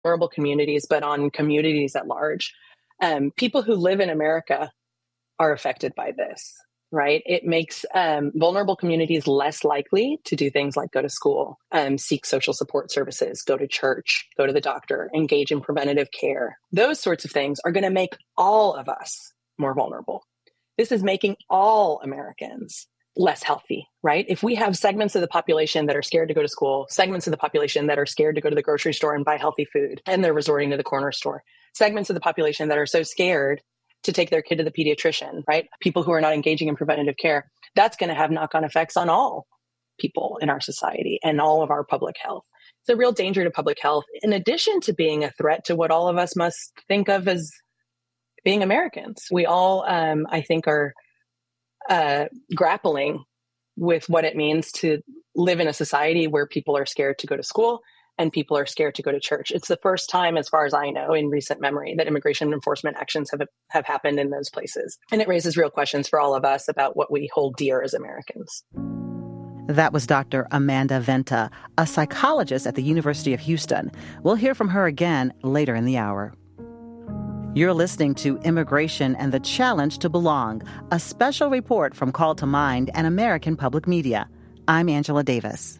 vulnerable communities, but on communities at large. People who live in America are affected by this, right? It makes vulnerable communities less likely to do things like go to school, seek social support services, go to church, go to the doctor, engage in preventative care. Those sorts of things are going to make all of us more vulnerable. This is making all Americans less healthy, right? If we have segments of the population that are scared to go to school, segments of the population that are scared to go to the grocery store and buy healthy food, and they're resorting to the corner store, segments of the population that are so scared to take their kid to the pediatrician, right? People who are not engaging in preventative care, that's going to have knock-on effects on all people in our society and all of our public health. It's a real danger to public health, in addition to being a threat to what all of us must think of as being Americans. We all, I think, are grappling with what it means to live in a society where people are scared to go to school and people are scared to go to church. It's the first time, as far as I know, in recent memory that immigration enforcement actions have happened in those places. And it raises real questions for all of us about what we hold dear as Americans. That was Dr. Amanda Venta, a psychologist at the University of Houston. We'll hear from her again later in the hour. You're listening to Immigration and the Challenge to Belong, a special report from Call to Mind and American Public Media. I'm Angela Davis.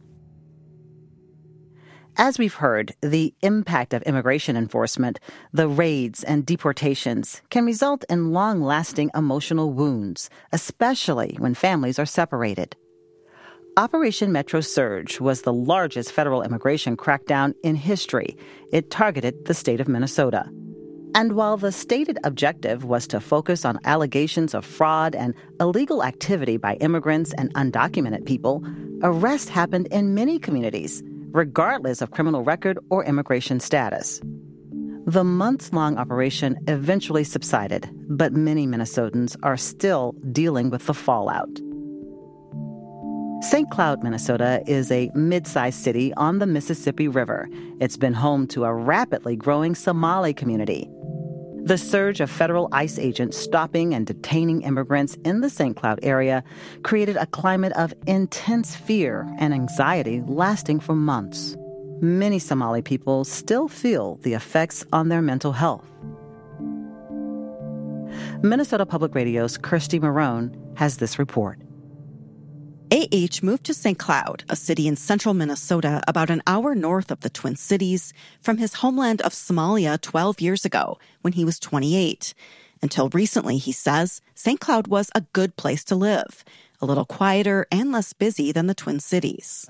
As we've heard, the impact of immigration enforcement, the raids and deportations, can result in long-lasting emotional wounds, especially when families are separated. Operation Metro Surge was the largest federal immigration crackdown in history. It targeted the state of Minnesota. And while the stated objective was to focus on allegations of fraud and illegal activity by immigrants and undocumented people, arrests happened in many communities, regardless of criminal record or immigration status. The months-long operation eventually subsided, but many Minnesotans are still dealing with the fallout. St. Cloud, Minnesota is a mid-sized city on the Mississippi River. It's been home to a rapidly growing Somali community. The surge of federal ICE agents stopping and detaining immigrants in the St. Cloud area created a climate of intense fear and anxiety lasting for months. Many Somali people still feel the effects on their mental health. Minnesota Public Radio's Kirsty Marone has this report. A.H. moved to St. Cloud, a city in central Minnesota about an hour north of the Twin Cities, from his homeland of Somalia 12 years ago when he was 28. Until recently, he says, St. Cloud was a good place to live, a little quieter and less busy than the Twin Cities.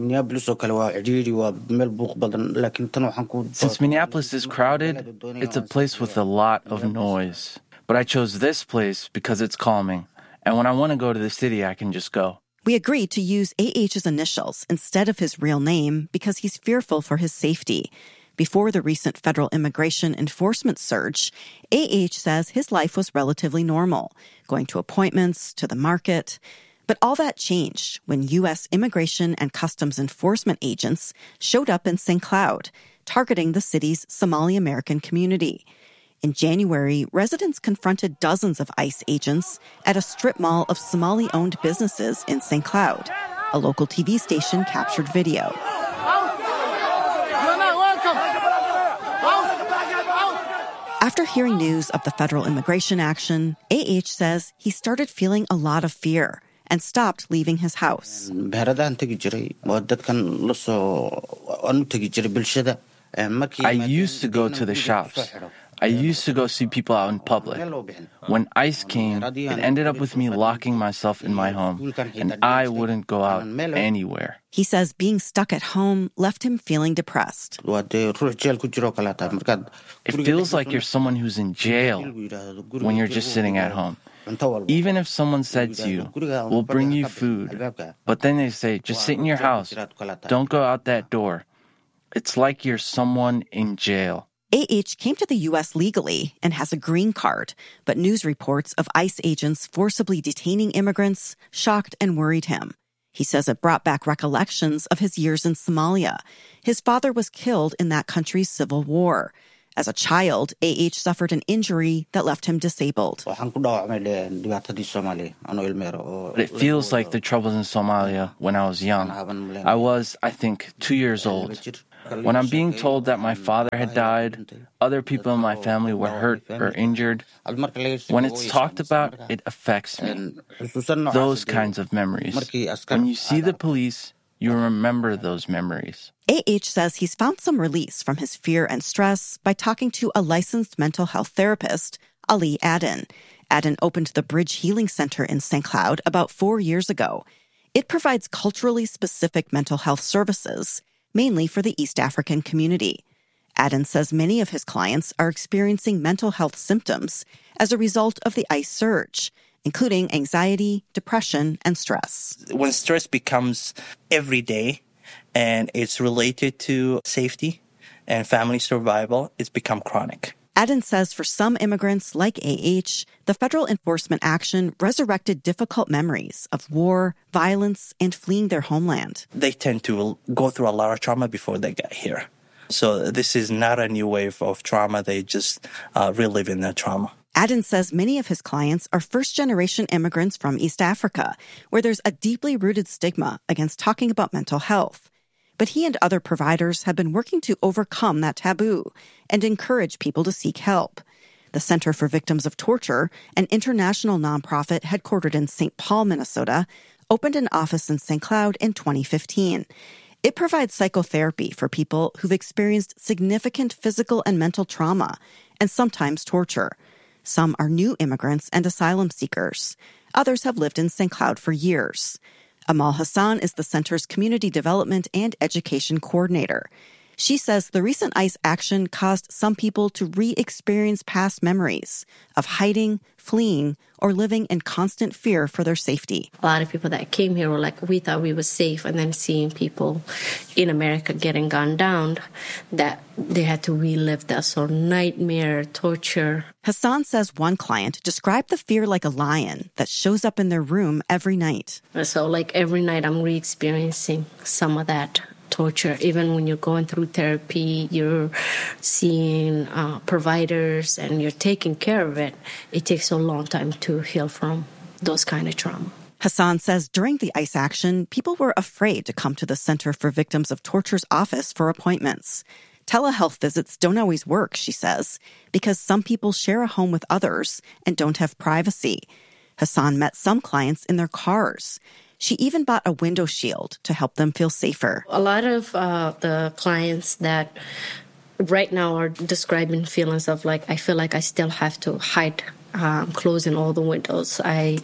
Since Minneapolis is crowded, it's a place with a lot of noise. But I chose this place because it's calming. And when I want to go to the city, I can just go. We agreed to use A.H.'s initials instead of his real name because he's fearful for his safety. Before the recent federal immigration enforcement surge, A.H. says his life was relatively normal, going to appointments, to the market. But all that changed when U.S. Immigration and Customs Enforcement agents showed up in St. Cloud, targeting the city's Somali American community. In January, residents confronted dozens of ICE agents at a strip mall of Somali-owned businesses in St. Cloud. A local TV station captured video. After hearing news of the federal immigration action, A.H. says he started feeling a lot of fear and stopped leaving his house. I used to go to the shops. I used to go see people out in public. When ICE came, it ended up with me locking myself in my home, and I wouldn't go out anywhere. He says being stuck at home left him feeling depressed. It feels like you're someone who's in jail when you're just sitting at home. Even if someone said to you, we'll bring you food, but then they say, just sit in your house, don't go out that door. It's like you're someone in jail. A.H. came to the U.S. legally and has a green card, but news reports of ICE agents forcibly detaining immigrants shocked and worried him. He says it brought back recollections of his years in Somalia. His father was killed in that country's civil war. As a child, A.H. suffered an injury that left him disabled. But it feels like the troubles in Somalia when I was young. I was, I think, 2 years old. When I'm being told that my father had died, other people in my family were hurt or injured, when it's talked about, it affects me. Those kinds of memories. When you see the police, you remember those memories. A.H. says he's found some release from his fear and stress by talking to a licensed mental health therapist, Ali Aden. Aden opened the Bridge Healing Center in St. Cloud about 4 years ago. It provides culturally specific mental health services, mainly for the East African community. Aden says many of his clients are experiencing mental health symptoms as a result of the ICE surge, including anxiety, depression, and stress. When stress becomes every day and it's related to safety and family survival, it's become chronic. Aden says for some immigrants like A.H., the federal enforcement action resurrected difficult memories of war, violence, and fleeing their homeland. They tend to go through a lot of trauma before they get here. So this is not a new wave of trauma. They just relive in that trauma. Aden says many of his clients are first-generation immigrants from East Africa, where there's a deeply rooted stigma against talking about mental health. But he and other providers have been working to overcome that taboo and encourage people to seek help. The Center for Victims of Torture, an international nonprofit headquartered in St. Paul, Minnesota, opened an office in St. Cloud in 2015. It provides psychotherapy for people who've experienced significant physical and mental trauma, and sometimes torture. Some are new immigrants and asylum seekers. Others have lived in St. Cloud for years. Amal Hassan is the center's community development and education coordinator. She says the recent ICE action caused some people to re-experience past memories of hiding, fleeing, or living in constant fear for their safety. A lot of people that came here were like, we thought we were safe, and then seeing people in America getting gunned down, that they had to relive that sort of nightmare, torture. Hassan says one client described the fear like a lion that shows up in their room every night. So like every night I'm re-experiencing some of that torture. Even when you're going through therapy, you're seeing providers and you're taking care of it, it takes a long time to heal from those kind of trauma. Hassan says during the ICE action, people were afraid to come to the Center for Victims of Torture's office for appointments. Telehealth visits don't always work, she says, because some people share a home with others and don't have privacy. Hassan met some clients in their cars. She even bought a window shield to help them feel safer. A lot of the clients that right now are describing feelings of like, I feel like I still have to hide, closing all the windows. I'm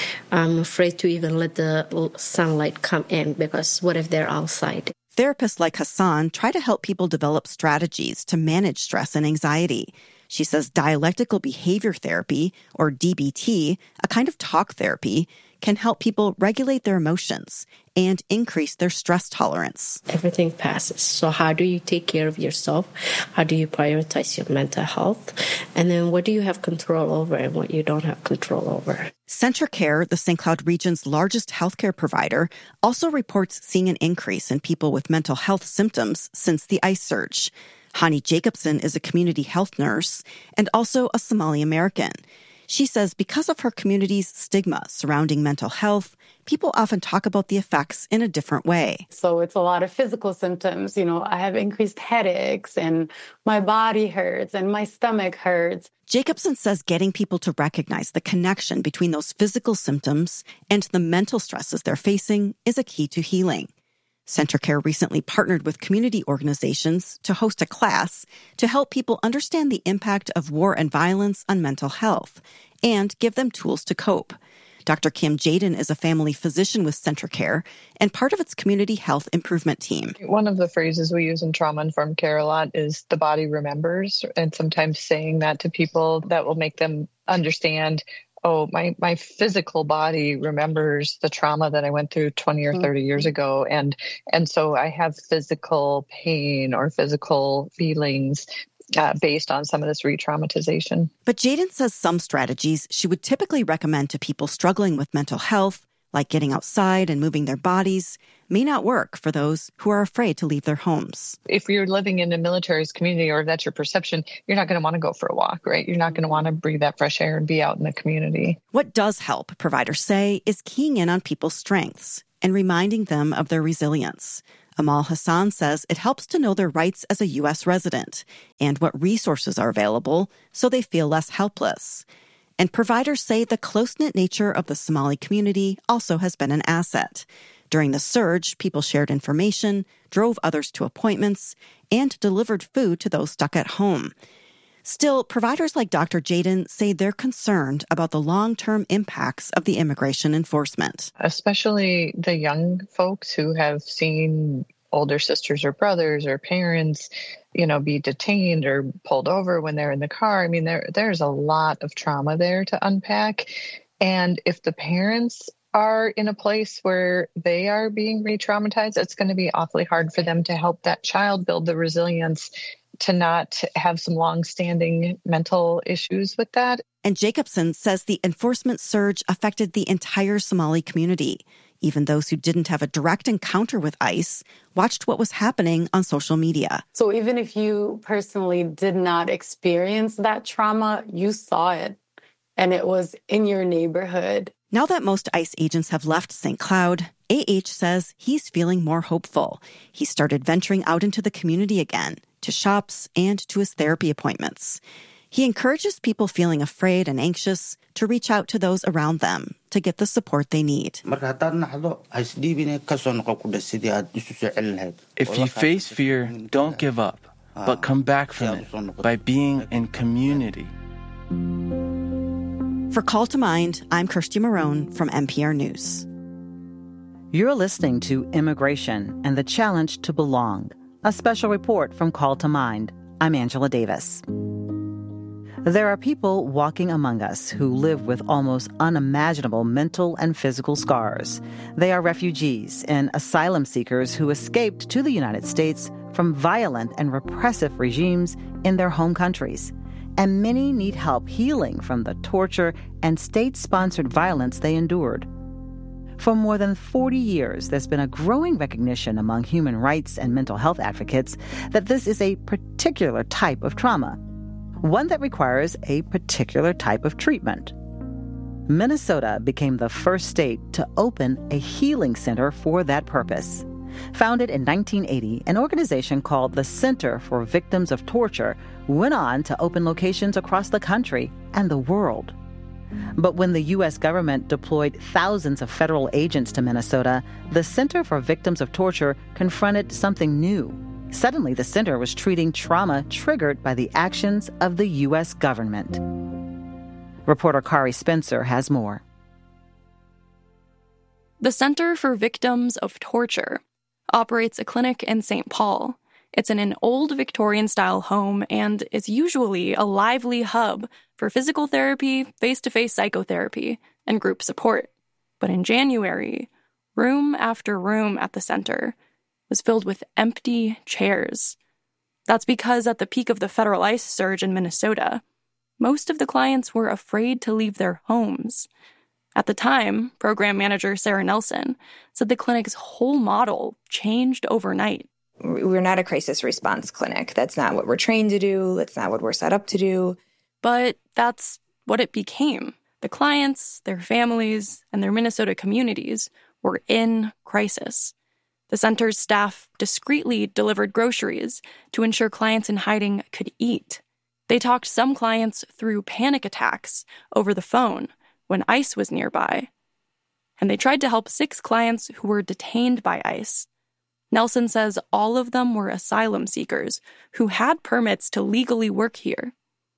afraid to even let the sunlight come in because what if they're outside? Therapists like Hassan try to help people develop strategies to manage stress and anxiety. She says dialectical behavior therapy, or DBT, a kind of talk therapy, can help people regulate their emotions and increase their stress tolerance. Everything passes. So how do you take care of yourself? How do you prioritize your mental health? And then what do you have control over and what you don't have control over? CentraCare, the St. Cloud region's largest healthcare provider, also reports seeing an increase in people with mental health symptoms since the ICE surge. Hani Jacobson is a community health nurse and also a Somali American. She says because of her community's stigma surrounding mental health, people often talk about the effects in a different way. So it's a lot of physical symptoms. You know, I have increased headaches and my body hurts and my stomach hurts. Jacobson says getting people to recognize the connection between those physical symptoms and the mental stresses they're facing is a key to healing. CentraCare recently partnered with community organizations to host a class to help people understand the impact of war and violence on mental health and give them tools to cope. Dr. Kim Jaden is a family physician with CentraCare and part of its community health improvement team. One of the phrases we use in trauma-informed care a lot is the body remembers, and sometimes saying that to people that will make them understand, oh, my physical body remembers the trauma that I went through 20 or 30 years ago. And so I have physical pain or physical feelings based on some of this re-traumatization. But Jaden says some strategies she would typically recommend to people struggling with mental health, like getting outside and moving their bodies, may not work for those who are afraid to leave their homes. If you're living in a military community, or if that's your perception, you're not going to want to go for a walk, right? You're not going to want to breathe that fresh air and be out in the community. What does help, providers say, is keying in on people's strengths and reminding them of their resilience. Amal Hassan says it helps to know their rights as a U.S. resident and what resources are available so they feel less helpless. And providers say the close-knit nature of the Somali community also has been an asset. During the surge, people shared information, drove others to appointments, and delivered food to those stuck at home. Still, providers like Dr. Jaden say they're concerned about the long-term impacts of the immigration enforcement. Especially the young folks who have seen older sisters or brothers or parents, be detained or pulled over when they're in the car. I mean, there's a lot of trauma there to unpack. And if the parents are in a place where they are being re-traumatized, it's going to be awfully hard for them to help that child build the resilience to not have some long-standing mental issues with that. And Jacobson says the enforcement surge affected the entire Somali community. Even those who didn't have a direct encounter with ICE watched what was happening on social media. So even if you personally did not experience that trauma, you saw it, and it was in your neighborhood. Now that most ICE agents have left St. Cloud, A.H. says he's feeling more hopeful. He started venturing out into the community again, to shops and to his therapy appointments. He encourages people feeling afraid and anxious to reach out to those around them to get the support they need. If you face fear, don't give up, but come back from it by being in community. For Call to Mind, I'm Kirsty Marone from NPR News. You're listening to Immigration and the Challenge to Belong, a special report from Call to Mind. I'm Angela Davis. There are people walking among us who live with almost unimaginable mental and physical scars. They are refugees and asylum seekers who escaped to the United States from violent and repressive regimes in their home countries. And many need help healing from the torture and state-sponsored violence they endured. For more than 40 years, there's been a growing recognition among human rights and mental health advocates that this is a particular type of trauma, one that requires a particular type of treatment. Minnesota became the first state to open a healing center for that purpose. Founded in 1980, an organization called the Center for Victims of Torture went on to open locations across the country and the world. But when the U.S. government deployed thousands of federal agents to Minnesota, the Center for Victims of Torture confronted something new. Suddenly, the center was treating trauma triggered by the actions of the U.S. government. Reporter Kari Spencer has more. The Center for Victims of Torture operates a clinic in St. Paul. It's in an old Victorian-style home and is usually a lively hub for physical therapy, face-to-face psychotherapy, and group support. But in January, room after room at the center was filled with empty chairs. That's because at the peak of the federal ICE surge in Minnesota, most of the clients were afraid to leave their homes. At the time, program manager Sarah Nelson said the clinic's whole model changed overnight. We're not a crisis response clinic. That's not what we're trained to do. That's not what we're set up to do. But that's what it became. The clients, their families, and their Minnesota communities were in crisis. The center's staff discreetly delivered groceries to ensure clients in hiding could eat. They talked some clients through panic attacks over the phone when ICE was nearby. And they tried to help 6 clients who were detained by ICE. Nelson says all of them were asylum seekers who had permits to legally work here.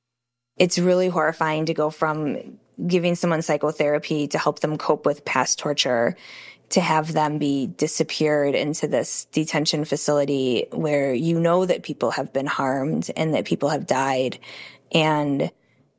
It's really horrifying to go from giving someone psychotherapy to help them cope with past torture to have them be disappeared into this detention facility where you know that people have been harmed and that people have died and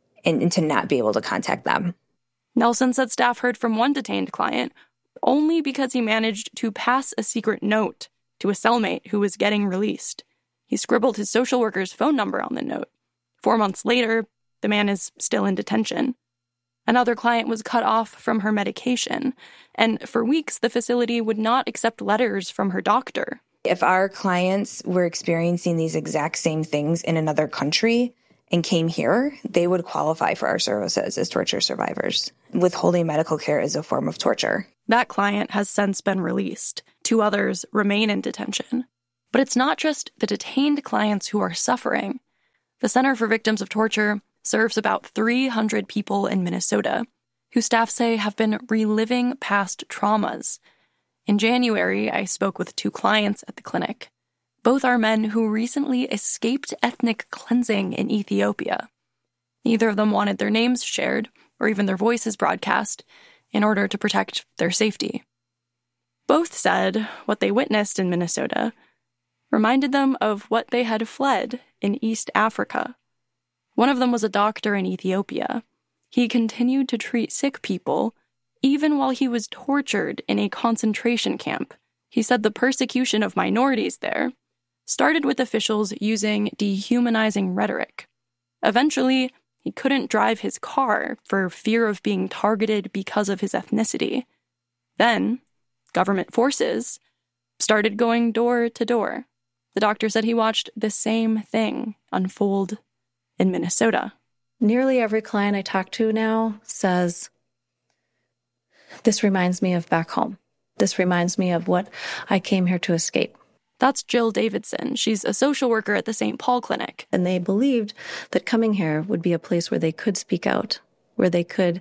to not be able to contact them. Nelson said staff heard from one detained client only because he managed to pass a secret note to a cellmate who was getting released. He scribbled his social worker's phone number on the note. 4 months later, the man is still in detention. Another client was cut off from her medication, and for weeks the facility would not accept letters from her doctor. If our clients were experiencing these exact same things in another country and came here, they would qualify for our services as torture survivors. Withholding medical care is a form of torture. That client has since been released. 2 others remain in detention. But it's not just the detained clients who are suffering. The Center for Victims of Torture serves about 300 people in Minnesota, who staff say have been reliving past traumas. In January, I spoke with 2 clients at the clinic. Both are men who recently escaped ethnic cleansing in Ethiopia. Neither of them wanted their names shared, or even their voices broadcast, in order to protect their safety. Both said what they witnessed in Minnesota reminded them of what they had fled in East Africa. One of them was a doctor in Ethiopia. He continued to treat sick people even while he was tortured in a concentration camp. He said the persecution of minorities there started with officials using dehumanizing rhetoric. Eventually, he couldn't drive his car for fear of being targeted because of his ethnicity. Then, government forces started going door to door. The doctor said he watched the same thing unfold in Minnesota. Nearly every client I talk to now says, this reminds me of back home. This reminds me of what I came here to escape. That's Jill Davidson. She's a social worker at the St. Paul Clinic. And they believed that coming here would be a place where they could speak out, where they could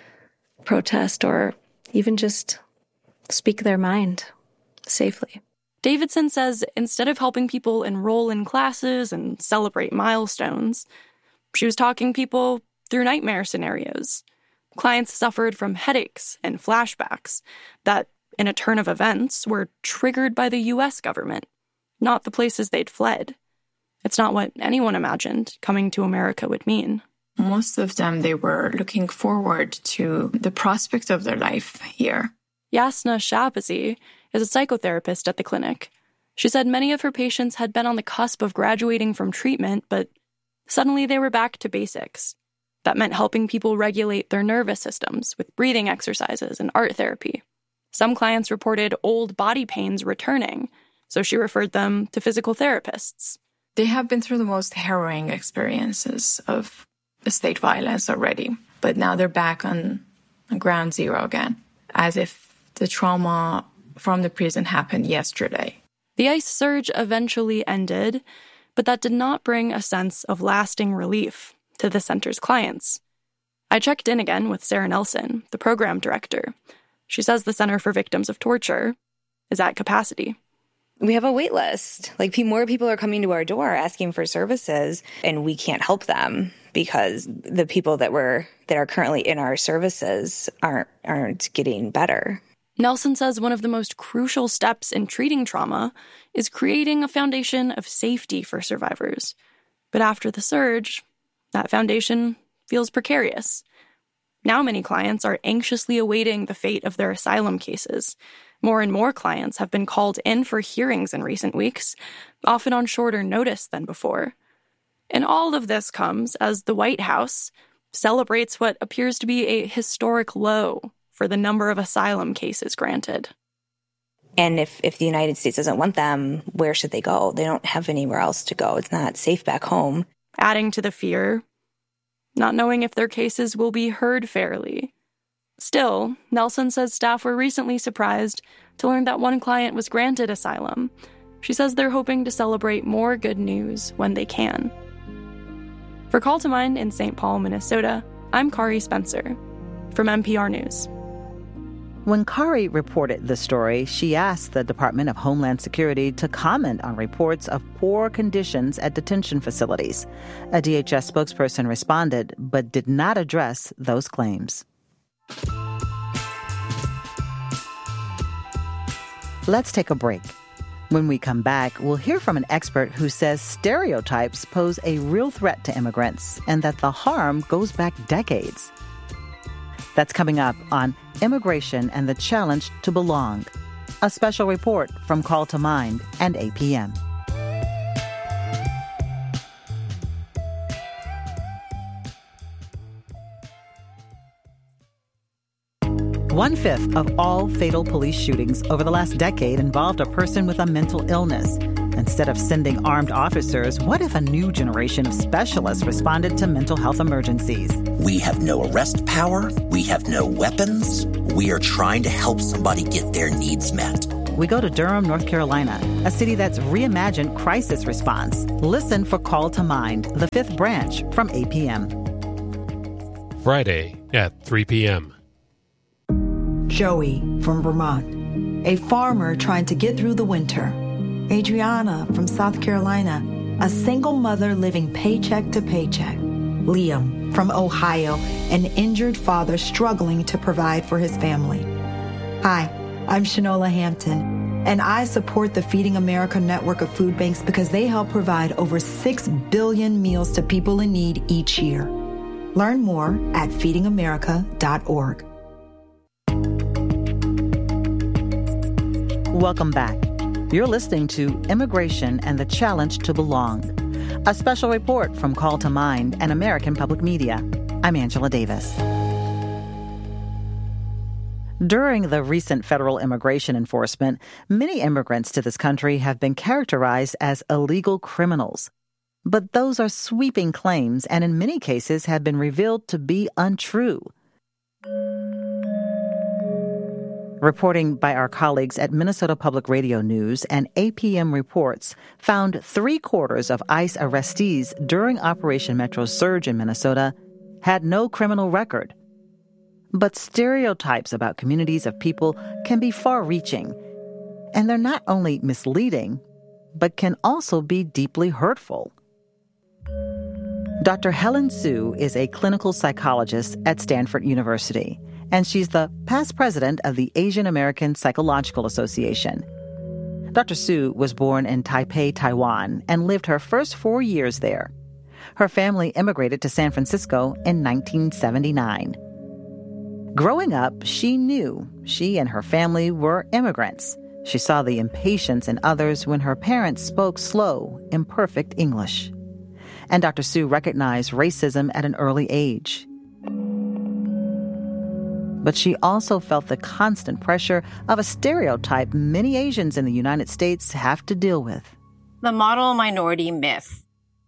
protest or even just speak their mind safely. Davidson says instead of helping people enroll in classes and celebrate milestones, she was talking people through nightmare scenarios. Clients suffered from headaches and flashbacks that, in a turn of events, were triggered by the U.S. government, not the places they'd fled. It's not what anyone imagined coming to America would mean. Most of them, they were looking forward to the prospect of their life here. Yasna Shabazi is a psychotherapist at the clinic. She said many of her patients had been on the cusp of graduating from treatment, but suddenly they were back to basics. That meant helping people regulate their nervous systems with breathing exercises and art therapy. Some clients reported old body pains returning, so she referred them to physical therapists. They have been through the most harrowing experiences of state violence already, but now they're back on ground zero again, as if the trauma from the prison happened yesterday. The ICE surge eventually ended, but that did not bring a sense of lasting relief to the center's clients. I checked in again with Sarah Nelson, the program director. She says the Center for Victims of Torture is at capacity. We have a wait list. More people are coming to our door asking for services, and we can't help them because the people that are currently in our services aren't getting better. Nelson says one of the most crucial steps in treating trauma is creating a foundation of safety for survivors. But after the surge, that foundation feels precarious. Now many clients are anxiously awaiting the fate of their asylum cases. More and more clients have been called in for hearings in recent weeks, often on shorter notice than before. And all of this comes as the White House celebrates what appears to be a historic low for the number of asylum cases granted. And if the United States doesn't want them, where should they go? They don't have anywhere else to go. It's not safe back home. Adding to the fear, not knowing if their cases will be heard fairly. Still, Nelson says staff were recently surprised to learn that one client was granted asylum. She says they're hoping to celebrate more good news when they can. For Call to Mind in St. Paul, Minnesota, I'm Kari Spencer from NPR News. When Kari reported the story, she asked the Department of Homeland Security to comment on reports of poor conditions at detention facilities. A DHS spokesperson responded, but did not address those claims. Let's take a break. When we come back, we'll hear from an expert who says stereotypes pose a real threat to immigrants and that the harm goes back decades. That's coming up on Immigration and the Challenge to Belong. A special report from Call to Mind and APM. One-fifth of all fatal police shootings over the last decade involved a person with a mental illness. Instead of sending armed officers, what if a new generation of specialists responded to mental health emergencies? We have no arrest power. We have no weapons. We are trying to help somebody get their needs met. We go to Durham, North Carolina, a city that's reimagined crisis response. Listen for Call to Mind, the fifth branch from APM. Friday at 3 p.m. Joey from Vermont, a farmer trying to get through the winter. Adriana from South Carolina, a single mother living paycheck to paycheck. Liam from Ohio, an injured father struggling to provide for his family. Hi, I'm Shanola Hampton, and I support the Feeding America network of food banks because they help provide over 6 billion meals to people in need each year. Learn more at feedingamerica.org. Welcome back. You're listening to Immigration and the Challenge to Belong, a special report from Call to Mind and American Public Media. I'm Angela Davis. During the recent federal immigration enforcement, many immigrants to this country have been characterized as illegal criminals. But those are sweeping claims and in many cases have been revealed to be untrue. Reporting by our colleagues at Minnesota Public Radio News and APM Reports found 3/4 of ICE arrestees during Operation Metro's surge in Minnesota had no criminal record. But stereotypes about communities of people can be far-reaching, and they're not only misleading, but can also be deeply hurtful. Dr. Helen Su is a clinical psychologist at Stanford University, and she's the past president of the Asian American Psychological Association. Dr. Su was born in Taipei, Taiwan, and lived her first 4 years there. Her family immigrated to San Francisco in 1979. Growing up, she knew she and her family were immigrants. She saw the impatience in others when her parents spoke slow, imperfect English. And Dr. Su recognized racism at an early age. But she also felt the constant pressure of a stereotype many Asians in the United States have to deal with. The model minority myth.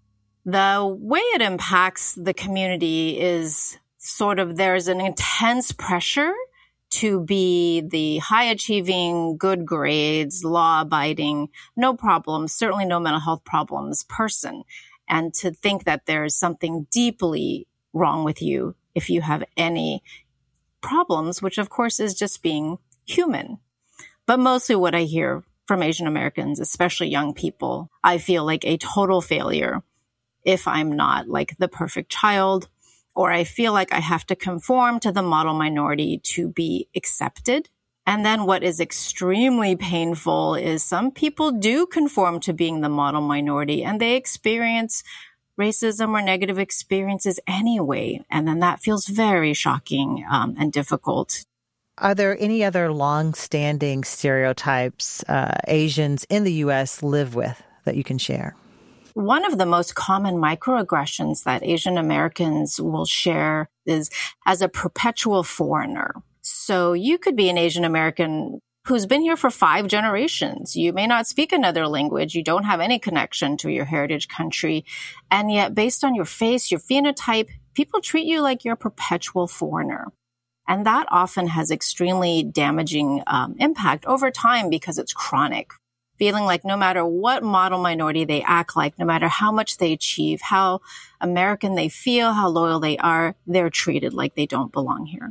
The way it impacts the community is sort of there's an intense pressure to be the high-achieving, good grades, law-abiding, no problems, certainly no mental health problems person, and to think that there's something deeply wrong with you if you have any problems, which of course is just being human. But mostly what I hear from Asian Americans, especially young people, I feel like a total failure if I'm not like the perfect child, or I feel like I have to conform to the model minority to be accepted. And then what is extremely painful is some people do conform to being the model minority and they experience racism or negative experiences anyway. And then that feels very shocking and difficult. Are there any other long-standing stereotypes Asians in the U.S. live with that you can share? One of the most common microaggressions that Asian Americans will share is as a perpetual foreigner. So you could be an Asian American who's been here for 5 generations. You may not speak another language. You don't have any connection to your heritage country. And yet, based on your face, your phenotype, people treat you like you're a perpetual foreigner. And that often has extremely damaging impact over time because it's chronic. Feeling like no matter what model minority they act like, no matter how much they achieve, how American they feel, how loyal they are, they're treated like they don't belong here.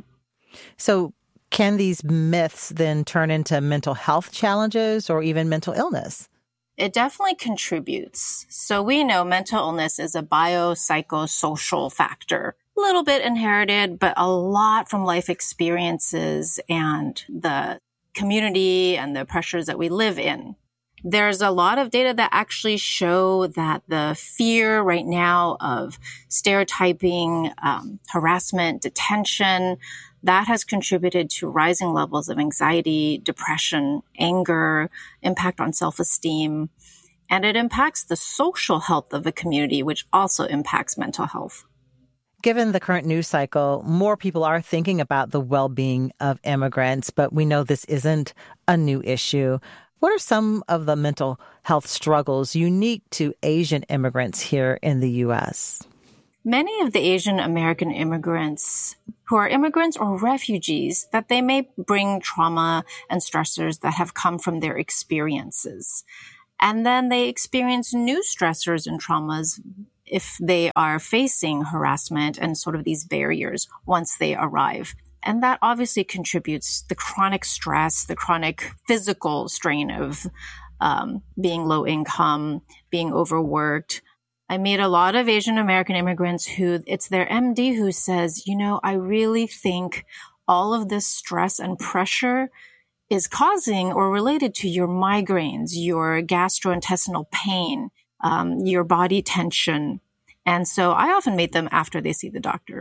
So can these myths then turn into mental health challenges or even mental illness? It definitely contributes. So we know mental illness is a biopsychosocial factor. A little bit inherited, but a lot from life experiences and the community and the pressures that we live in. There's a lot of data that actually show that the fear right now of stereotyping, harassment, detention, that has contributed to rising levels of anxiety, depression, anger, impact on self-esteem, and it impacts the social health of the community, which also impacts mental health. Given the current news cycle, more people are thinking about the well-being of immigrants, but we know this isn't a new issue. What are some of the mental health struggles unique to Asian immigrants here in the U.S.? Many of the Asian American immigrants who are immigrants or refugees, that they may bring trauma and stressors that have come from their experiences. And then they experience new stressors and traumas if they are facing harassment and sort of these barriers once they arrive. And that obviously contributes the chronic stress, the chronic physical strain of being low income, being overworked. I meet a lot of Asian American immigrants who it's their MD who says, I really think all of this stress and pressure is causing or related to your migraines, your gastrointestinal pain, your body tension. And so I often meet them after they see the doctor.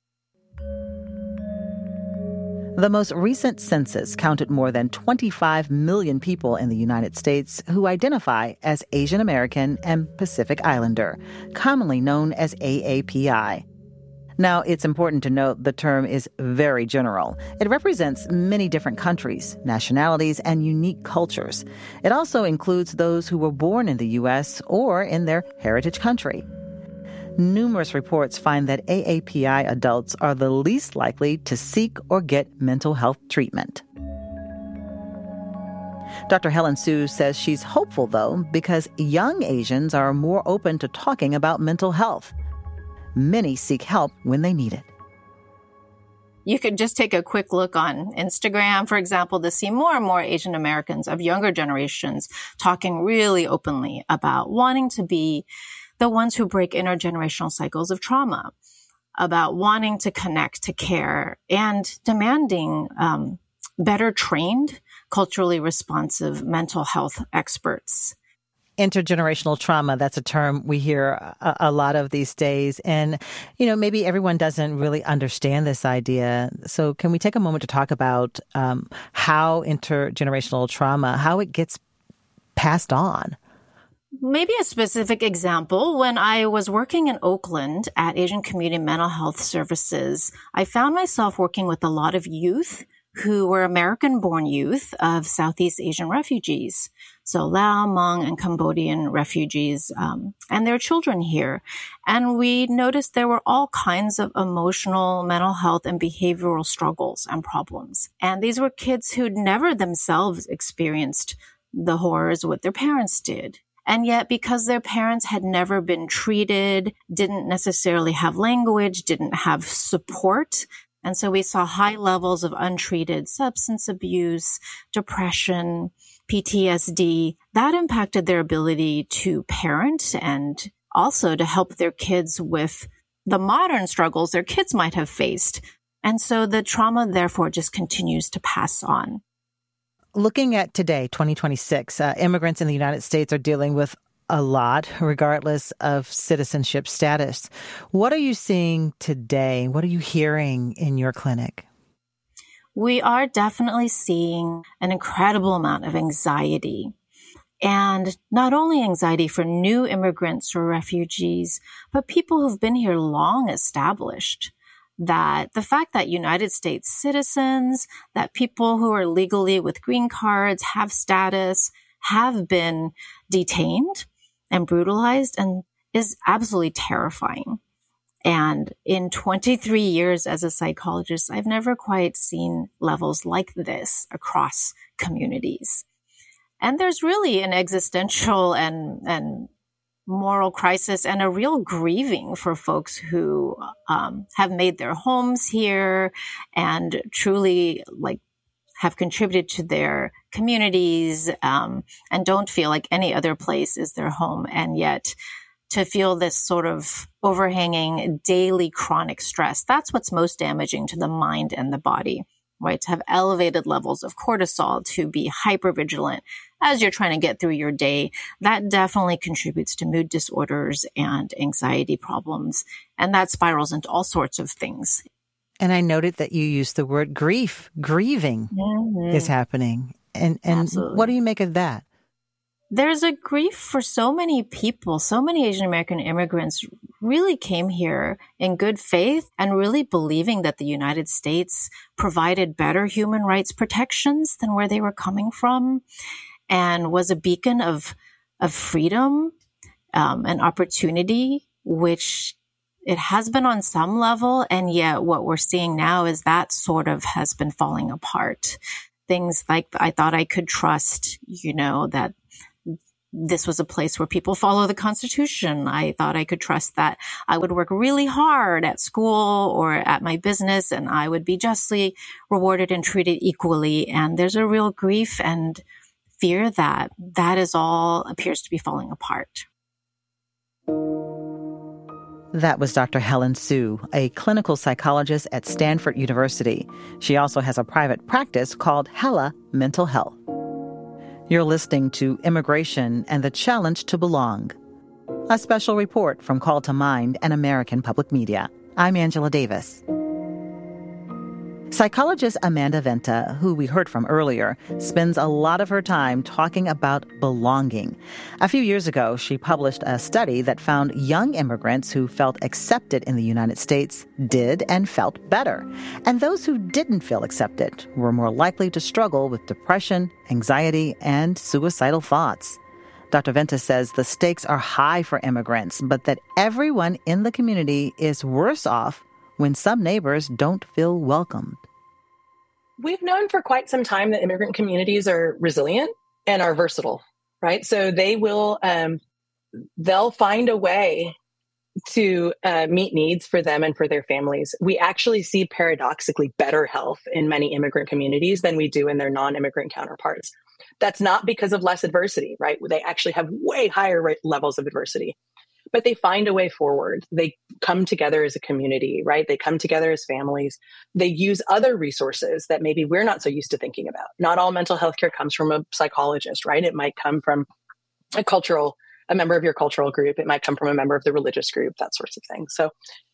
The most recent census counted more than 25 million people in the United States who identify as Asian American and Pacific Islander, commonly known as AAPI. Now, it's important to note the term is very general. It represents many different countries, nationalities, and unique cultures. It also includes those who were born in the U.S. or in their heritage country. Numerous reports find that AAPI adults are the least likely to seek or get mental health treatment. Dr. Helen Su says she's hopeful, though, because young Asians are more open to talking about mental health. Many seek help when they need it. You could just take a quick look on Instagram, for example, to see more and more Asian Americans of younger generations talking really openly about wanting to be the ones who break intergenerational cycles of trauma, about wanting to connect to care and demanding better trained, culturally responsive mental health experts. Intergenerational trauma, that's a term we hear a lot of these days. And, maybe everyone doesn't really understand this idea. So can we take a moment to talk about how intergenerational trauma, how it gets passed on? Maybe a specific example, when I was working in Oakland at Asian Community Mental Health Services, I found myself working with a lot of youth who were American-born youth of Southeast Asian refugees. So Lao, Hmong, and Cambodian refugees, and their children here. And we noticed there were all kinds of emotional, mental health, and behavioral struggles and problems. And these were kids who'd never themselves experienced the horrors what their parents did. And yet, because their parents had never been treated, didn't necessarily have language, didn't have support, and so we saw high levels of untreated substance abuse, depression, PTSD. That impacted their ability to parent and also to help their kids with the modern struggles their kids might have faced. And so the trauma, therefore, just continues to pass on. Looking at today, 2026, immigrants in the United States are dealing with a lot, regardless of citizenship status. What are you seeing today? What are you hearing in your clinic? We are definitely seeing an incredible amount of anxiety. And not only anxiety for new immigrants or refugees, but people who've been here long established. That the fact that United States citizens, that people who are legally with green cards, have status, have been detained and brutalized, and is absolutely terrifying. And in 23 years as a psychologist, I've never quite seen levels like this across communities. And there's really an existential and moral crisis and a real grieving for folks who have made their homes here and truly have contributed to their communities and don't feel like any other place is their home. And yet to feel this sort of overhanging daily chronic stress, that's what's most damaging to the mind and the body, right? To have elevated levels of cortisol, to be hypervigilant as you're trying to get through your day, that definitely contributes to mood disorders and anxiety problems. And that spirals into all sorts of things. And I noted that you used the word grief. Grieving is happening. And what do you make of that? There's a grief for so many people. So many Asian American immigrants really came here in good faith and really believing that the United States provided better human rights protections than where they were coming from. and was a beacon of freedom and opportunity, which it has been on some level. And yet what we're seeing now is that sort of has been falling apart. Things like I thought I could trust, that this was a place where people follow the Constitution. I thought I could trust that I would work really hard at school or at my business and I would be justly rewarded and treated equally. And there's a real grief and fear that is all appears to be falling apart. That was Dr. Helen Su, a clinical psychologist at Stanford University. She also has a private practice called Hella Mental Health. You're listening to Immigration and the Challenge to Belong, a special report from Call to Mind and American Public Media. I'm Angela Davis. Psychologist Amanda Venta, who we heard from earlier, spends a lot of her time talking about belonging. A few years ago, she published a study that found young immigrants who felt accepted in the United States did and felt better. And those who didn't feel accepted were more likely to struggle with depression, anxiety, and suicidal thoughts. Dr. Venta says the stakes are high for immigrants, but that everyone in the community is worse off when some neighbors don't feel welcomed. We've known for quite some time that immigrant communities are resilient and are versatile, right? So they will, they'll find a way to meet needs for them and for their families. We actually see paradoxically better health in many immigrant communities than we do in their non-immigrant counterparts. That's not because of less adversity, right? They actually have way higher levels of adversity. But they find a way forward. They come together as a community, right? They come together as families. They use other resources that maybe we're not so used to thinking about. Not all mental health care comes from a psychologist, right? It might come from a member of your cultural group. It might come from a member of the religious group, that sorts of things. So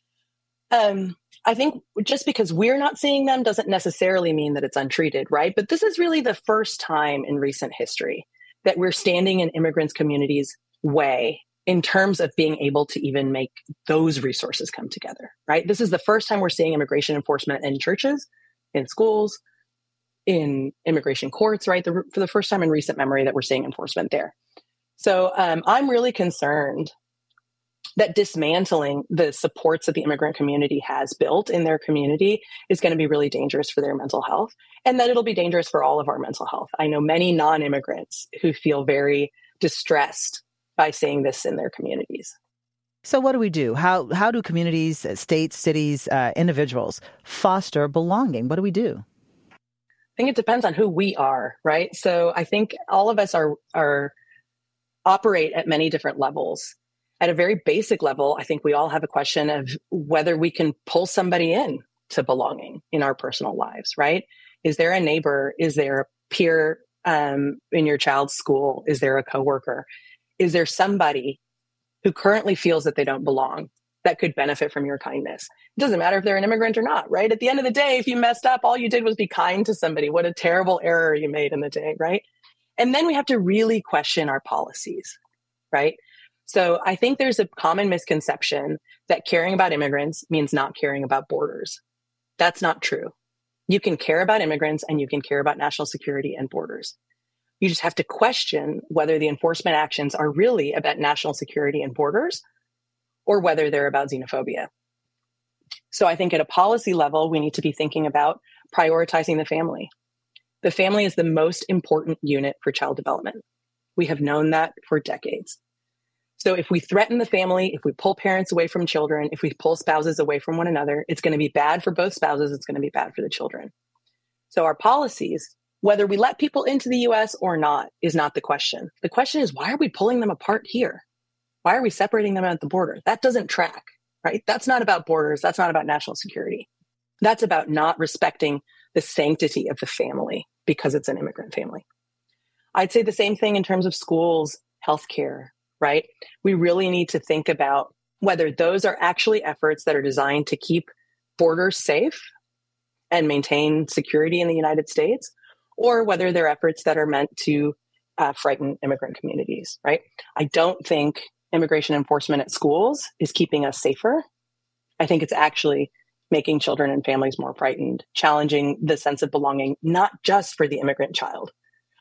I think just because we're not seeing them doesn't necessarily mean that it's untreated, right? But this is really the first time in recent history that we're standing in immigrants' communities' way in terms of being able to even make those resources come together, right? This is the first time we're seeing immigration enforcement in churches, in schools, in immigration courts, right? For the first time in recent memory that we're seeing enforcement there. So I'm really concerned that dismantling the supports that the immigrant community has built in their community is going to be really dangerous for their mental health, and that it'll be dangerous for all of our mental health. I know many non-immigrants who feel very distressed by seeing this in their communities. So what do we do? How do communities, states, cities, individuals foster belonging? What do we do? I think it depends on who we are, right? So I think all of us operate at many different levels. At a very basic level, I think we all have a question of whether we can pull somebody in to belonging in our personal lives, right? Is there a neighbor? Is there a peer in your child's school? Is there a coworker? Is there somebody who currently feels that they don't belong that could benefit from your kindness? It doesn't matter if they're an immigrant or not, right? At the end of the day, if you messed up, all you did was be kind to somebody. What a terrible error you made in the day, right? And then we have to really question our policies, right? So I think there's a common misconception that caring about immigrants means not caring about borders. That's not true. You can care about immigrants and you can care about national security and borders. You just have to question whether the enforcement actions are really about national security and borders or whether they're about xenophobia. So I think at a policy level, we need to be thinking about prioritizing the family. The family is the most important unit for child development. We have known that for decades. So if we threaten the family, if we pull parents away from children, if we pull spouses away from one another, it's going to be bad for both spouses. It's going to be bad for the children. So our policies, whether we let people into the U.S. or not, is not the question. The question is, why are we pulling them apart here? Why are we separating them at the border? That doesn't track, right? That's not about borders. That's not about national security. That's about not respecting the sanctity of the family because it's an immigrant family. I'd say the same thing in terms of schools, healthcare, right? We really need to think about whether those are actually efforts that are designed to keep borders safe and maintain security in the United States, or whether they're efforts that are meant to frighten immigrant communities, right? I don't think immigration enforcement at schools is keeping us safer. I think it's actually making children and families more frightened, challenging the sense of belonging, not just for the immigrant child,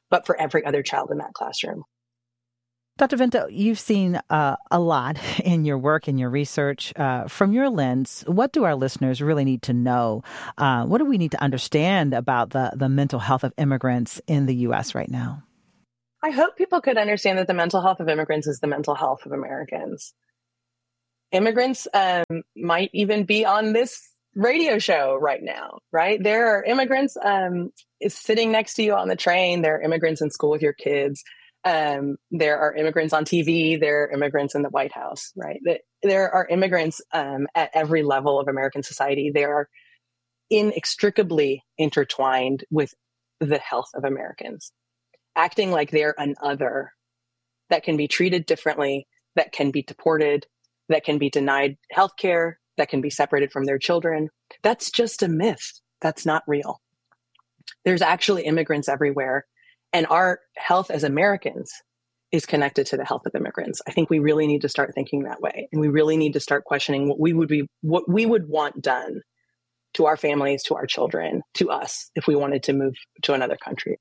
but for every other child in that classroom. Dr. Vento, you've seen a lot in your work and your research. From your lens, what do our listeners really need to know? What do we need to understand about the mental health of immigrants in the U.S. right now? I hope people could understand that the mental health of immigrants is the mental health of Americans. Immigrants might even be on this radio show right now, right? There are immigrants sitting next to you on the train. There are immigrants in school with your kids. There are immigrants on TV. There are immigrants in the White House, right? There are immigrants at every level of American society. They are inextricably intertwined with the health of Americans, acting like they're an other that can be treated differently, that can be deported, that can be denied healthcare, that can be separated from their children. That's just a myth. That's not real. There's actually immigrants everywhere. And our health as Americans is connected to the health of immigrants. I think we really need to start thinking that way. And we really need to start questioning what we would want done to our families, to our children, to us, if we wanted to move to another country.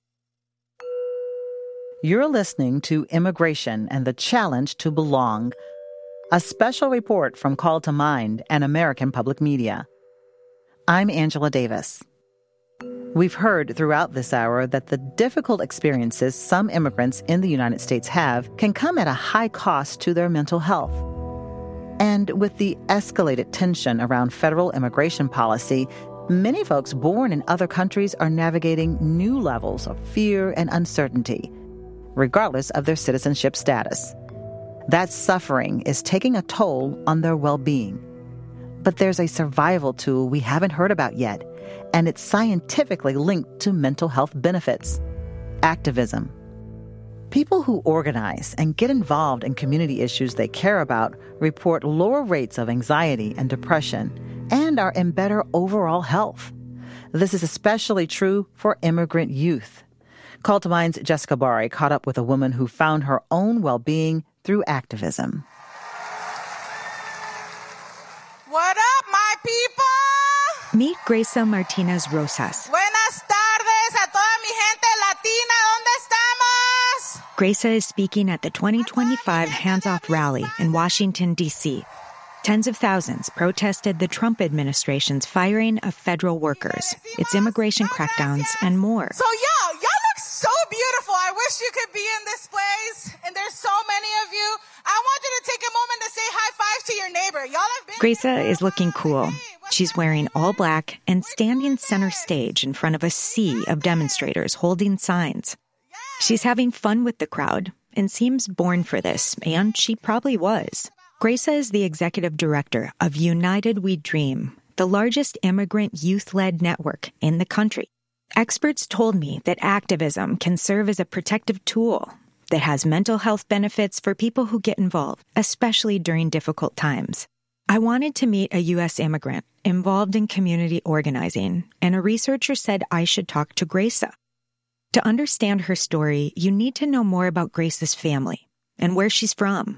You're listening to Immigration and the Challenge to Belong, a special report from Call to Mind and American Public Media. I'm Angela Davis. We've heard throughout this hour that the difficult experiences some immigrants in the United States have can come at a high cost to their mental health. And with the escalated tension around federal immigration policy, many folks born in other countries are navigating new levels of fear and uncertainty, regardless of their citizenship status. That suffering is taking a toll on their well-being. But there's a survival tool we haven't heard about yet, and it's scientifically linked to mental health benefits: activism. People who organize and get involved in community issues they care about report lower rates of anxiety and depression and are in better overall health. This is especially true for immigrant youth. Call to Mind's Jessica Bari caught up with a woman who found her own well-being through activism. What up, my people? Meet Graysa Martinez Rosas. Buenas tardes a toda mi gente latina. ¿Dónde estamos? Graysa is speaking at the 2025 Hands Off rally in Washington, D.C. Tens of thousands protested the Trump administration's firing of federal workers, its immigration crackdowns, and more. So y'all look so beautiful. I wish you could be in this place. And there's so many of you. I want you to take a moment to say high five to your neighbor. Y'all have been... Graysa is looking cool. She's wearing all black and standing center stage in front of a sea of demonstrators holding signs. She's having fun with the crowd and seems born for this, and she probably was. Graysa is the executive director of United We Dream, the largest immigrant youth-led network in the country. Experts told me that activism can serve as a protective tool that has mental health benefits for people who get involved, especially during difficult times. I wanted to meet a U.S. immigrant involved in community organizing, and a researcher said I should talk to Graysa. To understand her story, you need to know more about Graysa's family and where she's from.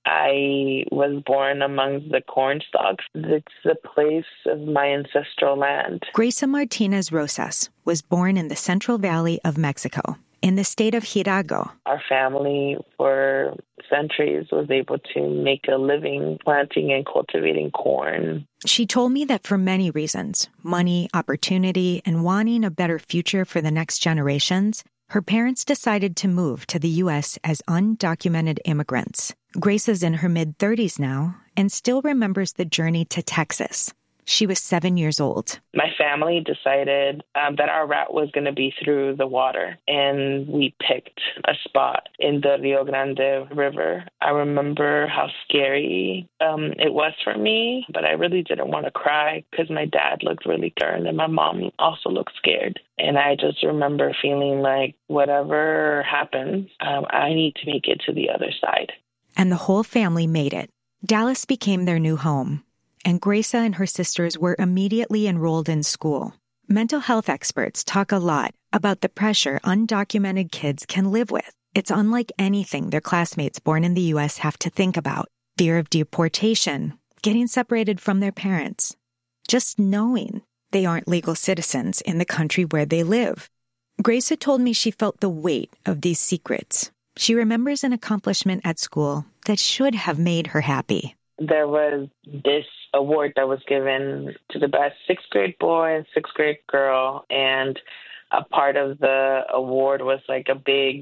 I was born among the corn stalks. It's the place of my ancestral land. Graysa Martinez Rosas was born in the Central Valley of Mexico, in the state of Hidalgo. Our family for centuries was able to make a living planting and cultivating corn. She told me that for many reasons, money, opportunity, and wanting a better future for the next generations, her parents decided to move to the U.S. as undocumented immigrants. Graysa's in her mid-30s now and still remembers the journey to Texas. She was 7 years old. My family decided that our route was going to be through the water, and we picked a spot in the Rio Grande River. I remember how scary it was for me, but I really didn't want to cry because my dad looked really concerned and my mom also looked scared. And I just remember feeling like whatever happens, I need to make it to the other side. And the whole family made it. Dallas became their new home, and Graysa and her sisters were immediately enrolled in school. Mental health experts talk a lot about the pressure undocumented kids can live with. It's unlike anything their classmates born in the U.S. have to think about. Fear of deportation, getting separated from their parents, just knowing they aren't legal citizens in the country where they live. Grace had told me she felt the weight of these secrets. She remembers an accomplishment at school that should have made her happy. There was this award that was given to the best sixth grade boy and sixth grade girl, and a part of the award was like a big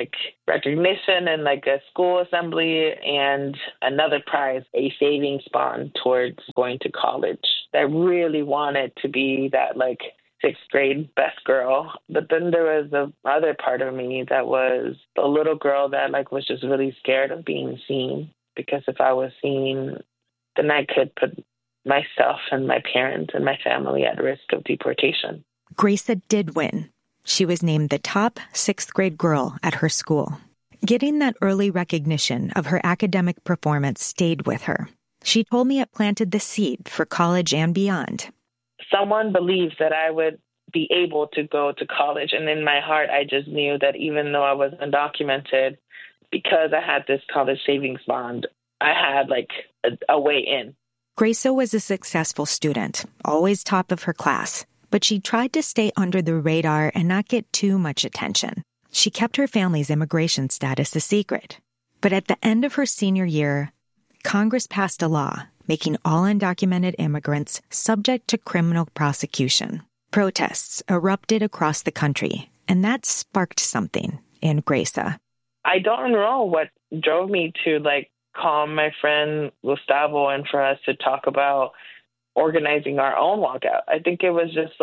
recognition and like a school assembly, and another prize, a savings bond towards going to college. I really wanted to be that sixth grade best girl. But then there was the other part of me that was a little girl that was just really scared of being seen, because if I was seen, then I could put myself and my parents and my family at risk of deportation. Grace did win. She was named the top sixth grade girl at her school. Getting that early recognition of her academic performance stayed with her. She told me it planted the seed for college and beyond. Someone believed that I would be able to go to college. And in my heart, I just knew that even though I was undocumented, because I had this college savings bond, I had a way in. Grace was a successful student, always top of her class, but she tried to stay under the radar and not get too much attention. She kept her family's immigration status a secret. But at the end of her senior year, Congress passed a law making all undocumented immigrants subject to criminal prosecution. Protests erupted across the country, and that sparked something in Grace. I don't know what drove me to call my friend Gustavo and for us to talk about organizing our own walkout. I think it was just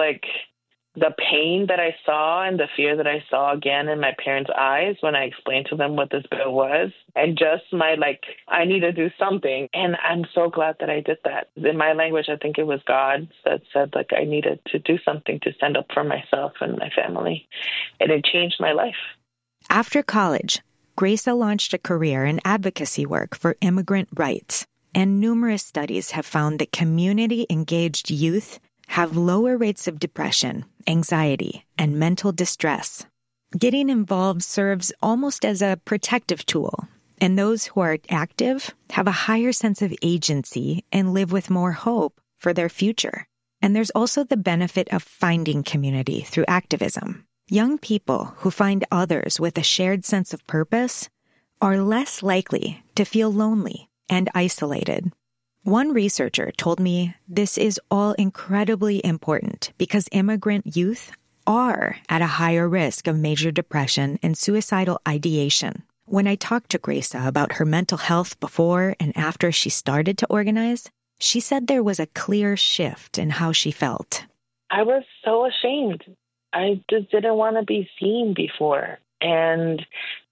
the pain that I saw and the fear that I saw again in my parents' eyes when I explained to them what this bill was, and just my I need to do something. And I'm so glad that I did that. In my language, I think it was God that said I needed to do something to stand up for myself and my family. And it changed my life. After college, Grace launched a career in advocacy work for immigrant rights, and numerous studies have found that community-engaged youth have lower rates of depression, anxiety, and mental distress. Getting involved serves almost as a protective tool, and those who are active have a higher sense of agency and live with more hope for their future. And there's also the benefit of finding community through activism. Young people who find others with a shared sense of purpose are less likely to feel lonely and isolated. One researcher told me this is all incredibly important because immigrant youth are at a higher risk of major depression and suicidal ideation. When I talked to Grace about her mental health before and after she started to organize, she said there was a clear shift in how she felt. I was so ashamed. I just didn't want to be seen before. And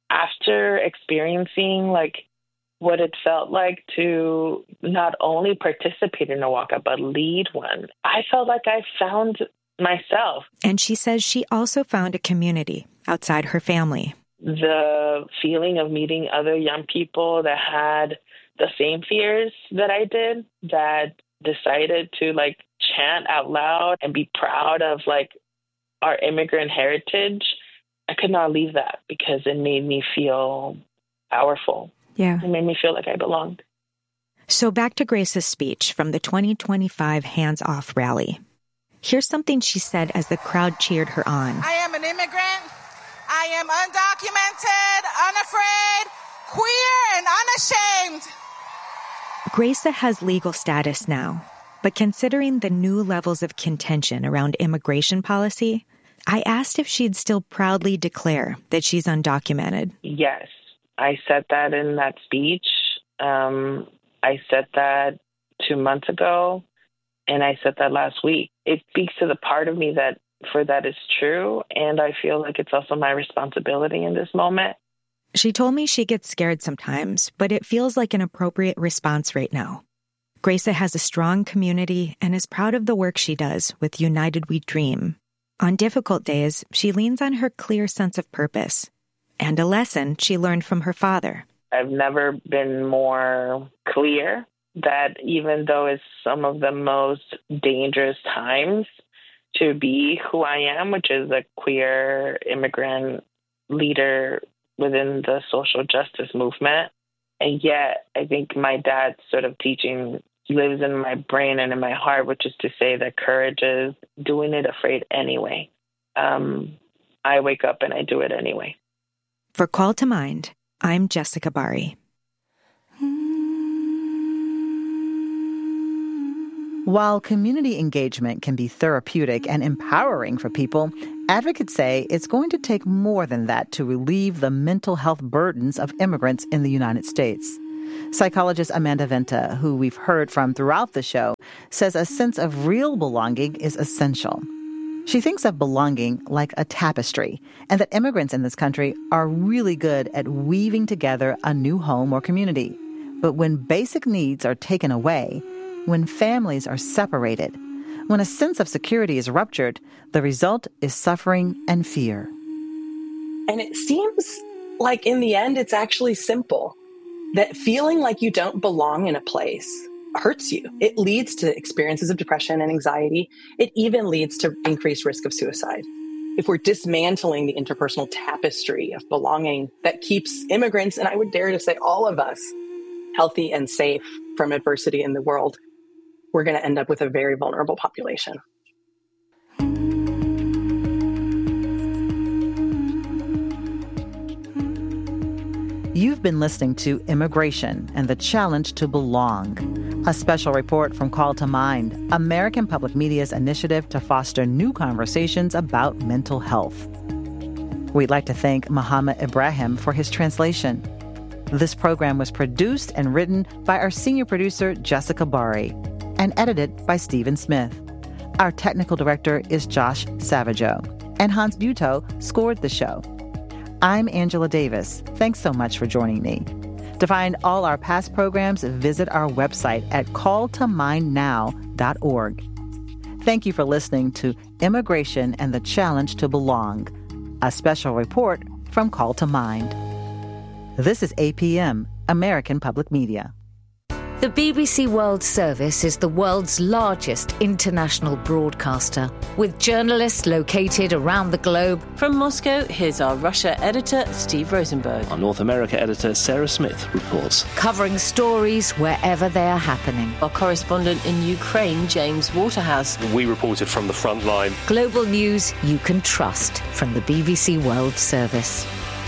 after experiencing what it felt like to not only participate in a walkout, but lead one, I felt like I found myself. And she says she also found a community outside her family. The feeling of meeting other young people that had the same fears that I did, that decided to chant out loud and be proud of our immigrant heritage, I could not leave that because it made me feel powerful. Yeah. It made me feel like I belonged. So back to Grace's speech from the 2025 Hands Off rally. Here's something she said as the crowd cheered her on. I am an immigrant. I am undocumented, unafraid, queer, and unashamed. Grace has legal status now, but considering the new levels of contention around immigration policy, I asked if she'd still proudly declare that she's undocumented. Yes. I said that in that speech. I said that 2 months ago, and I said that last week. It speaks to the part of me that is true, and I feel like it's also my responsibility in this moment. She told me she gets scared sometimes, but it feels like an appropriate response right now. Grace has a strong community and is proud of the work she does with United We Dream. On difficult days, she leans on her clear sense of purpose and a lesson she learned from her father. I've never been more clear that even though it's some of the most dangerous times to be who I am, which is a queer immigrant leader within the social justice movement, and yet I think my dad's sort of teaching lives in my brain and in my heart, which is to say that courage is doing it afraid anyway. I wake up and I do it anyway. For Call to Mind, I'm Jessica Bari. While community engagement can be therapeutic and empowering for people, advocates say it's going to take more than that to relieve the mental health burdens of immigrants in the United States. Psychologist Amanda Venta, who we've heard from throughout the show, says a sense of real belonging is essential. She thinks of belonging like a tapestry, and that immigrants in this country are really good at weaving together a new home or community. But when basic needs are taken away, when families are separated, when a sense of security is ruptured, the result is suffering and fear. And it seems like in the end, it's actually simple. That feeling like you don't belong in a place hurts you. It leads to experiences of depression and anxiety. It even leads to increased risk of suicide. If we're dismantling the interpersonal tapestry of belonging that keeps immigrants, and I would dare to say all of us, healthy and safe from adversity in the world, we're going to end up with a very vulnerable population. You've been listening to Immigration and the Challenge to Belong, a special report from Call to Mind, American Public Media's initiative to foster new conversations about mental health. We'd like to thank Muhammad Ibrahim for his translation. This program was produced and written by our senior producer, Jessica Bari, and edited by Stephen Smith. Our technical director is Josh Savageau, and Hans Buetow scored the show. I'm Angela Davis. Thanks so much for joining me. To find all our past programs, visit our website at calltomindnow.org. Thank you for listening to Immigration and the Challenge to Belong, a special report from Call to Mind. This is APM, American Public Media. The BBC World Service is the world's largest international broadcaster, with journalists located around the globe. From Moscow, here's our Russia editor, Steve Rosenberg. Our North America editor, Sarah Smith, reports. Covering stories wherever they are happening. Our correspondent in Ukraine, James Waterhouse. We reported from the front line. Global news you can trust from the BBC World Service.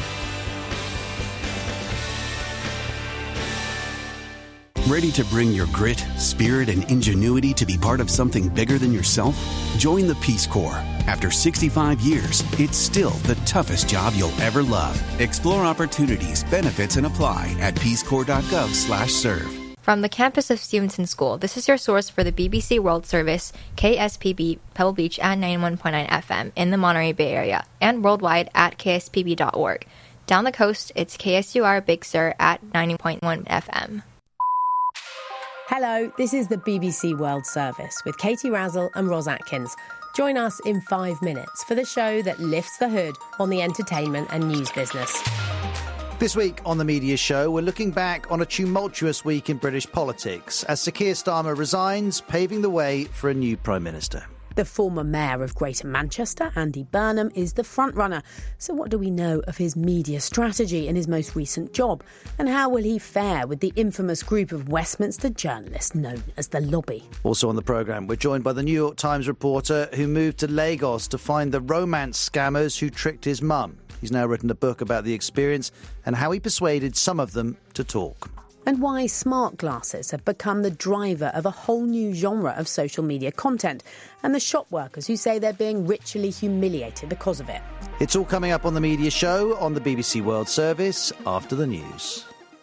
Ready to bring your grit, spirit, and ingenuity to be part of something bigger than yourself? Join the Peace Corps. After 65 years, it's still the toughest job you'll ever love. Explore opportunities, benefits, and apply at peacecorps.gov/serve. From the campus of Stevenson School, this is your source for the BBC World Service, KSPB, Pebble Beach at 91.9 FM in the Monterey Bay Area, and worldwide at kspb.org. Down the coast, it's KSUR Big Sur at 90.1 FM. Hello, this is the BBC World Service with Katie Razzle and Ros Atkins. Join us in 5 minutes for the show that lifts the hood on the entertainment and news business. This week on The Media Show, we're looking back on a tumultuous week in British politics as Sir Keir Starmer resigns, paving the way for a new Prime Minister. The former mayor of Greater Manchester, Andy Burnham, is the frontrunner. So what do we know of his media strategy in his most recent job? And how will he fare with the infamous group of Westminster journalists known as the Lobby? Also on the programme, we're joined by the New York Times reporter who moved to Lagos to find the romance scammers who tricked his mum. He's now written a book about the experience and how he persuaded some of them to talk. And why smart glasses have become the driver of a whole new genre of social media content, and the shop workers who say they're being ritually humiliated because of it. It's all coming up on The Media Show on the BBC World Service after the news.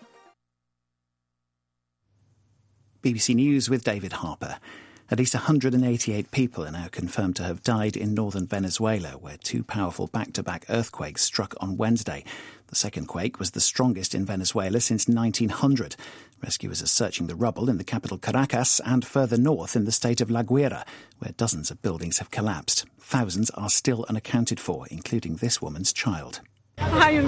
BBC News with David Harper. At least 188 people are now confirmed to have died in northern Venezuela, where two powerful back-to-back earthquakes struck on Wednesday. The second quake was the strongest in Venezuela since 1900. Rescuers are searching the rubble in the capital Caracas and further north in the state of La Guaira, where dozens of buildings have collapsed. Thousands are still unaccounted for, including this woman's child. I'm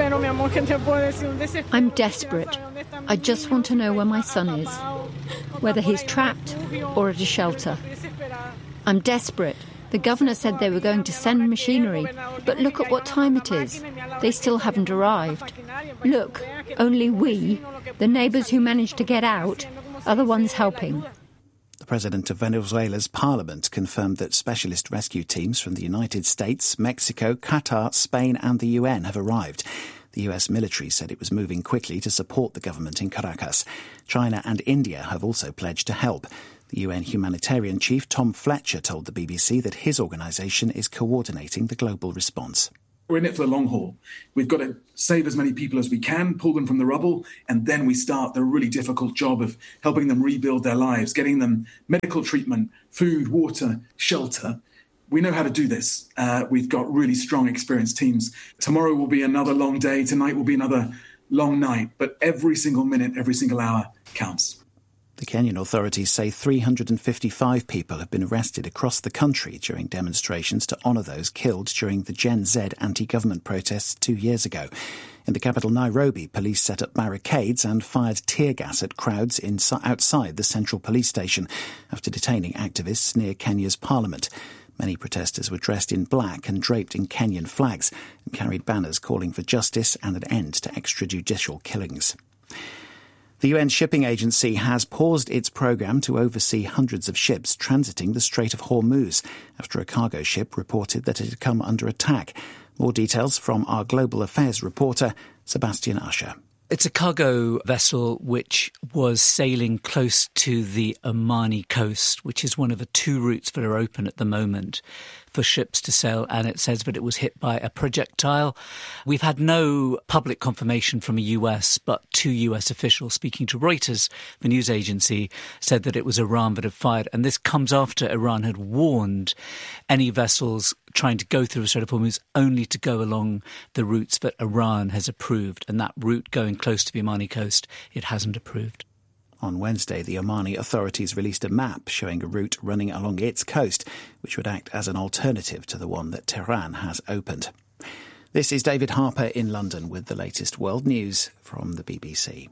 desperate. I just want to know where my son is, whether he's trapped or at a shelter. I'm desperate. The governor said they were going to send machinery, but look at what time it is. They still haven't arrived. Look, only we, the neighbours who managed to get out, are the ones helping. The president of Venezuela's parliament confirmed that specialist rescue teams from the United States, Mexico, Qatar, Spain and the UN have arrived. The US military said it was moving quickly to support the government in Caracas. China and India have also pledged to help. The UN humanitarian chief Tom Fletcher told the BBC that his organisation is coordinating the global response. We're in it for the long haul. We've got to save as many people as we can, pull them from the rubble, and then we start the really difficult job of helping them rebuild their lives, getting them medical treatment, food, water, shelter. We know how to do this. We've got really strong, experienced teams. Tomorrow will be another long day. Tonight will be another long night. But every single minute, every single hour counts. The Kenyan authorities say 355 people have been arrested across the country during demonstrations to honour those killed during the Gen Z anti-government protests 2 years ago. In the capital Nairobi, police set up barricades and fired tear gas at crowds outside the central police station after detaining activists near Kenya's parliament. Many protesters were dressed in black and draped in Kenyan flags and carried banners calling for justice and an end to extrajudicial killings. The UN Shipping Agency has paused its programme to oversee hundreds of ships transiting the Strait of Hormuz after a cargo ship reported that it had come under attack. More details from our Global Affairs reporter, Sebastian Usher. It's a cargo vessel which was sailing close to the Omani coast, which is one of the two routes that are open at the moment for ships to sail, and it says that it was hit by a projectile. We've had no public confirmation from a US, but two US officials speaking to Reuters, the news agency, said that it was Iran that had fired. And this comes after Iran had warned any vessels trying to go through the Strait of Hormuz only to go along the routes that Iran has approved. And that route going close to the Omani coast, it hasn't approved. On Wednesday, the Omani authorities released a map showing a route running along its coast, which would act as an alternative to the one that Tehran has opened. This is David Harper in London with the latest world news from the BBC.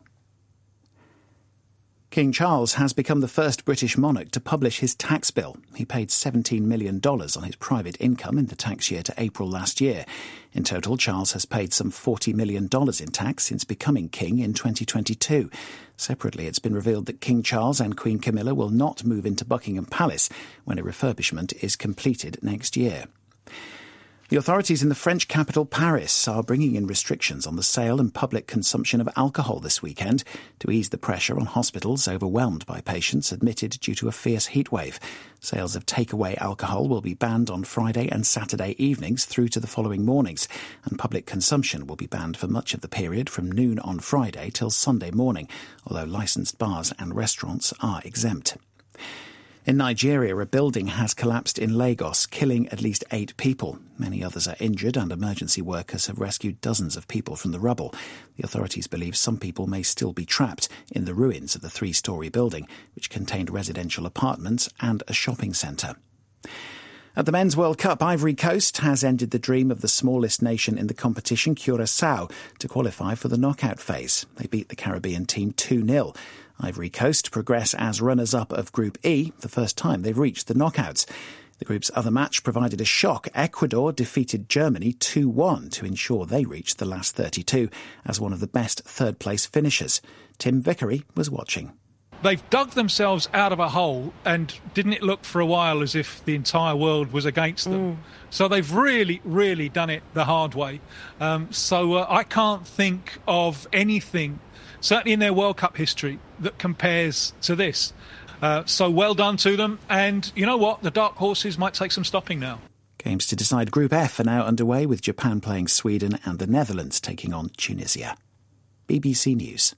King Charles has become the first British monarch to publish his tax bill. He paid $17 million on his private income in the tax year to April last year. In total, Charles has paid some $40 million in tax since becoming king in 2022. Separately, it's been revealed that King Charles and Queen Camilla will not move into Buckingham Palace when a refurbishment is completed next year. The authorities in the French capital, Paris, are bringing in restrictions on the sale and public consumption of alcohol this weekend to ease the pressure on hospitals overwhelmed by patients admitted due to a fierce heatwave. Sales of takeaway alcohol will be banned on Friday and Saturday evenings through to the following mornings, and public consumption will be banned for much of the period from noon on Friday till Sunday morning, although licensed bars and restaurants are exempt. In Nigeria, a building has collapsed in Lagos, killing at least 8 people. Many others are injured, and emergency workers have rescued dozens of people from the rubble. The authorities believe some people may still be trapped in the ruins of the 3-storey building, which contained residential apartments and a shopping centre. At the Men's World Cup, Ivory Coast has ended the dream of the smallest nation in the competition, Curaçao, to qualify for the knockout phase. They beat the Caribbean team 2-0. Ivory Coast progress as runners-up of Group E, the first time they've reached the knockouts. The group's other match provided a shock. Ecuador defeated Germany 2-1 to ensure they reached the last 32 as one of the best third-place finishers. Tim Vickery was watching. They've dug themselves out of a hole, and didn't it look for a while as if the entire world was against them? So they've really, really done it the hard way. I can't think of anything, certainly in their World Cup history, that compares to this. So well done to them. And you know what? The dark horses might take some stopping now. Games to decide Group F are now underway, with Japan playing Sweden and the Netherlands taking on Tunisia. BBC News.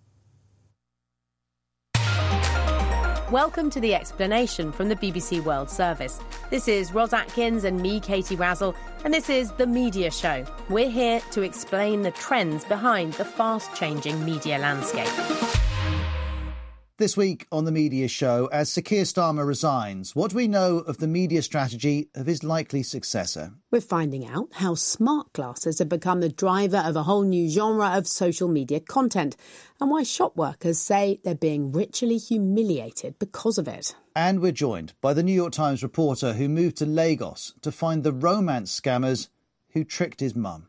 Welcome to The Explanation from the BBC World Service. This is Ros Atkins and me, Katie Razzle, and this is The Media Show. We're here to explain the trends behind the fast-changing media landscape. This week on The Media Show, as Sir Keir Starmer resigns, what do we know of the media strategy of his likely successor? We're finding out how smart glasses have become the driver of a whole new genre of social media content, and why shop workers say they're being ritually humiliated because of it. And we're joined by the New York Times reporter who moved to Lagos to find the romance scammers who tricked his mum.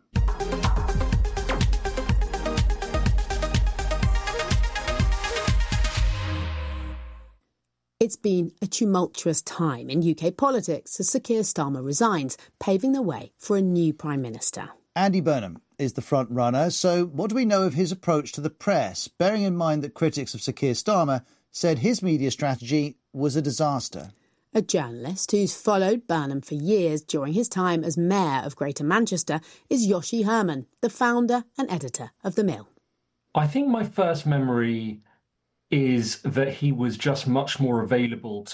It's It's been a tumultuous time in UK politics as Sir Keir Starmer resigns, paving the way for a new Prime Minister. Andy Burnham is the front runner, so what do we know of his approach to the press, bearing in mind that critics of Sir Keir Starmer said his media strategy was a disaster? A journalist who's followed Burnham for years during his time as Mayor of Greater Manchester is Yoshi Herman, the founder and editor of The Mill. I think my first memory is that he was just much more available